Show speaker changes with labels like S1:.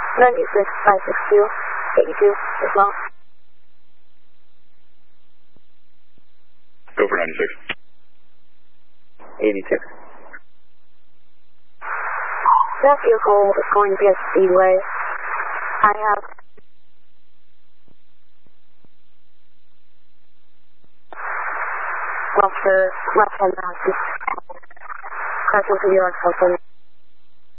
S1: 96562, 82 as well.
S2: Go for 96.
S3: 86.
S1: That vehicle is going via Speedway. I have left hand mounted. Crash into New York, California.